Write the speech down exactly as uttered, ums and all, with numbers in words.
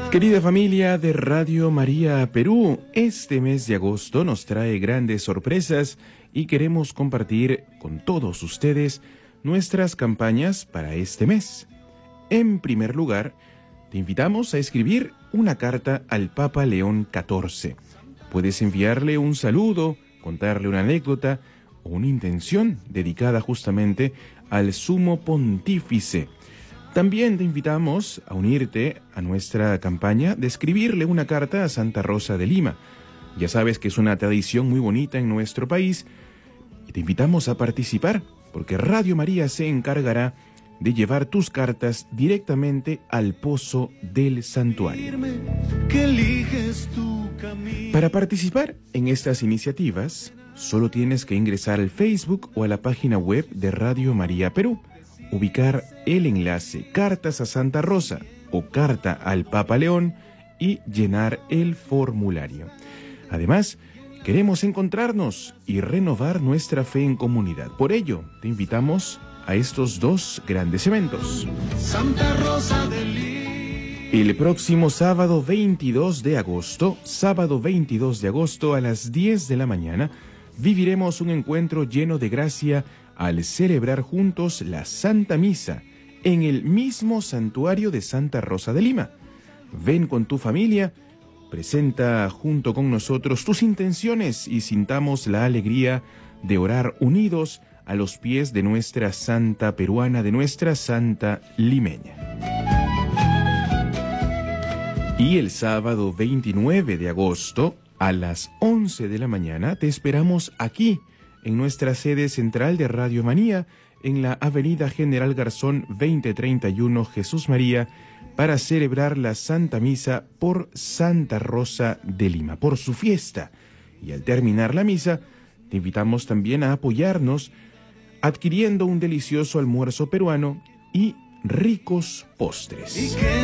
Querida familia de Radio María Perú, este mes de agosto nos trae grandes sorpresas y queremos compartir con todos ustedes nuestras campañas para este mes. En primer lugar, te invitamos a escribir una carta al Papa León catorce. Puedes enviarle un saludo, contarle una anécdota o una intención dedicada justamente al Sumo Pontífice. También te invitamos a unirte a nuestra campaña de escribirle una carta a Santa Rosa de Lima. Ya sabes que es una tradición muy bonita en nuestro país y te invitamos a participar porque Radio María se encargará de llevar tus cartas directamente al pozo del santuario. Para participar en estas iniciativas, solo tienes que ingresar al Facebook o a la página web de Radio María Perú, ubicar el enlace Cartas a Santa Rosa o Carta al Papa León y llenar el formulario. Además, queremos encontrarnos y renovar nuestra fe en comunidad. Por ello, te invitamos a estos dos grandes eventos. Santa Rosa de Lima. El próximo sábado veintidós de agosto, sábado veintidós de agosto a las diez de la mañana, viviremos un encuentro lleno de gracia al celebrar juntos la Santa Misa en el mismo santuario de Santa Rosa de Lima. Ven con tu familia, presenta junto con nosotros tus intenciones y sintamos la alegría de orar unidos a los pies de nuestra santa peruana, de nuestra santa limeña. Y el sábado veintinueve de agosto, a las once de la mañana, te esperamos aquí, en nuestra sede central de Radio María, en la Avenida General Garzón veinte treinta y uno, Jesús María, para celebrar la Santa Misa por Santa Rosa de Lima, por su fiesta. Y al terminar la misa, te invitamos también a apoyarnos adquiriendo un delicioso almuerzo peruano y ricos postres.